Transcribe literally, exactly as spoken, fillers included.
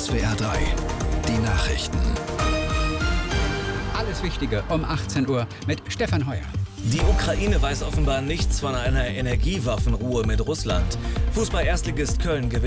S W R drei. Die Nachrichten. Alles Wichtige um achtzehn Uhr mit Stefan Heuer. Die Ukraine weiß offenbar nichts von einer Energiewaffenruhe mit Russland. Fußball-Erstligist Köln gewinnt